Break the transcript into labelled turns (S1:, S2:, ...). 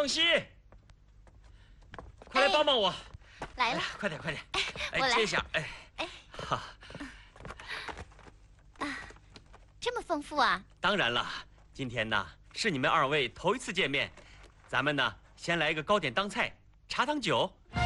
S1: 凤熙，快来帮帮我！
S2: 来了，
S1: 快点，快点！
S2: 我来
S1: 接一下，好。
S2: 这么丰富啊！
S1: 当然了，今天呢是你们2位头一次见面，咱们呢先来一个糕点当菜，茶当酒。